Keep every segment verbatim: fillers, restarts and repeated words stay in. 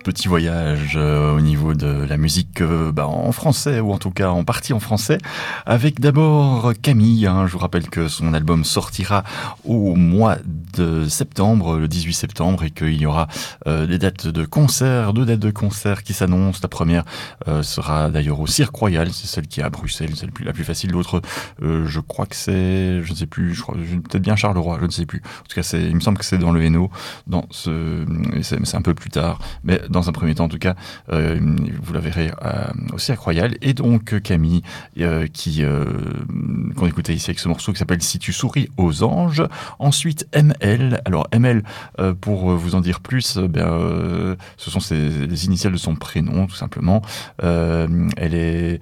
petit voyage euh, au niveau de la musique euh, bah, en français, ou en tout cas en partie en français, avec d'abord Camille. Hein, je vous rappelle que son album sortira au mois de septembre, le dix-huit septembre, et qu'il y aura euh, des dates de concert, deux dates de concert qui s'annoncent. La première euh, sera d'ailleurs au Cirque Royal, c'est celle qui est à Bruxelles, c'est la plus, la plus facile. L'autre, euh, je crois que c'est, je ne sais plus, je crois, peut-être bien Charleroi, je ne sais plus. En tout cas, c'est, il me semble que c'est dans le Hainaut, dans ce, c'est, c'est un peu plus tard, mais dans un premier temps, en tout cas, euh, vous la verrez euh, au Cirque Royal. Et donc Camille, euh, qui euh, qu'on écoutait ici avec ce morceau qui s'appelle Si tu souris aux anges. Ensuite M L. Alors M L, euh, pour vous en dire plus, euh, ben, euh, ce sont ses, les initiales de son prénom, tout simplement. Euh, elle est,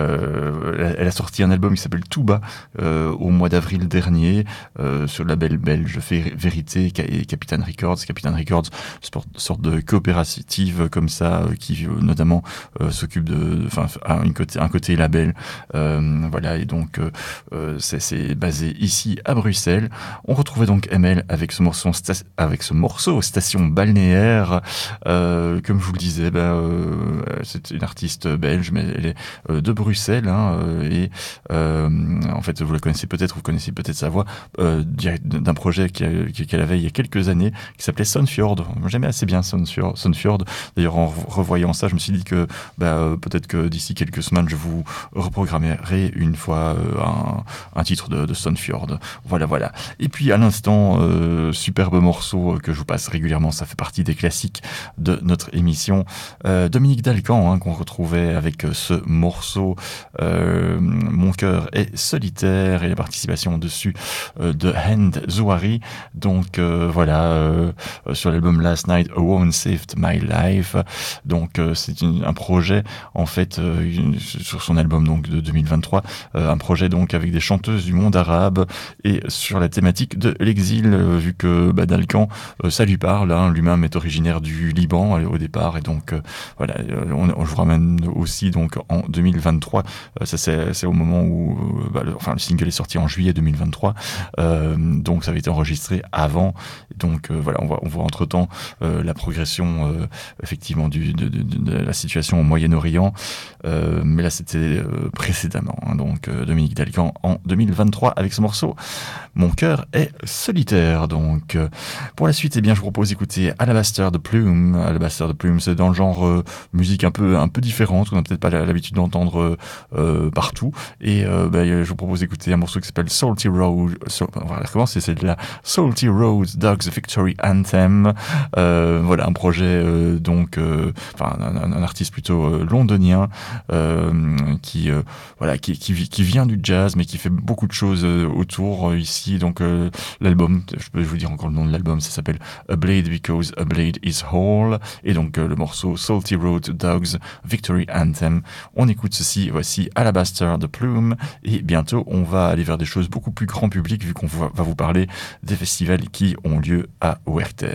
euh, elle a sorti un album qui s'appelle Tout bas euh, au mois d'avril dernier euh, sur le label belge Vérité et Capitaine Records. Capitaine Records, sorte de coopérative comme ça, qui notamment euh, s'occupe de, enfin, un côté, un côté label, euh, voilà, et donc euh, c'est, c'est basé ici à Bruxelles. On retrouvait donc M L avec ce morceau, avec ce morceau Station balnéaire. Euh, comme je vous le disais, ben, euh, c'est une artiste belge, mais elle est euh, de Bruxelles, hein, et euh, en fait, vous la connaissez peut-être, vous connaissez peut-être sa voix euh, d'un projet qu'elle avait il y a quelques années, qui s'appelait Sunfjord. J'aimais assez bien Sunfjord. Sunfjord. D'ailleurs, en revoyant ça, je me suis dit que bah, euh, peut-être que d'ici quelques semaines, je vous reprogrammerai une fois euh, un, un titre de, de Sunfjord. Voilà, voilà. Et puis à l'instant, euh, superbe morceau que je vous passe régulièrement, ça fait partie des classiques de notre émission. Euh, Dominique Dalcan, hein, qu'on retrouvait avec ce morceau euh, Mon cœur est solitaire, et la participation dessus euh, de Hand Zouari. Donc euh, voilà, euh, sur l'album Last Night A Woman Saved My Life. Donc euh, c'est une, un projet en fait euh, une, sur son album donc de deux mille vingt-trois, euh, un projet donc avec des chanteuses du monde arabe et sur la thématique de l'exil, euh, vu que bah, Dalcan euh, ça lui parle, hein, lui-même est originaire du Liban euh, au départ, et donc euh, voilà, on, on je vous ramène aussi donc en deux mille vingt-trois, euh, ça c'est, c'est au moment où euh, bah, le, enfin le single est sorti en juillet deux mille vingt-trois, euh, donc ça avait été enregistré avant, donc euh, voilà, on voit on voit entre temps euh, la progression euh, effectivement du, de, de, de la situation au Moyen-Orient, euh, mais là c'était euh, précédemment, hein, donc euh, Dominique Dalcan en deux mille vingt-trois avec ce morceau Mon cœur est solitaire. Donc euh, pour la suite, eh bien je vous propose d'écouter Alabaster the Plume. Alabaster the Plume, c'est dans le genre euh, musique un peu un peu différente qu'on n'a peut-être pas l'habitude d'entendre euh, partout, et euh, bah, je vous propose d'écouter un morceau qui s'appelle Salty Road. So, on va recommencer, c'est de la Salty Road Dogs Victory Anthem. Euh, voilà, un projet euh, donc euh, enfin un, un, un artiste plutôt euh, londonien euh, qui euh, voilà qui, qui qui vient du jazz, mais qui fait beaucoup de choses euh, autour euh, ici. Donc euh, l'album, je peux vous dire encore le nom de l'album, ça s'appelle A Blade Because A Blade Is Whole, et donc euh, le morceau Salty Road Dogs Victory Anthem. On écoute ceci, voici Alabaster the Plume, et bientôt on va aller vers des choses beaucoup plus grand public, vu qu'on va, va vous parler des festivals qui ont lieu à Werther.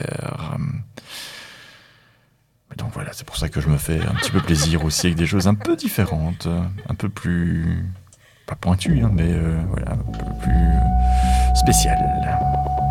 Donc voilà, c'est pour ça que je me fais un petit peu plaisir aussi avec des choses un peu différentes, un peu plus, pas pointues, hein, mais euh, voilà, un peu plus spéciales.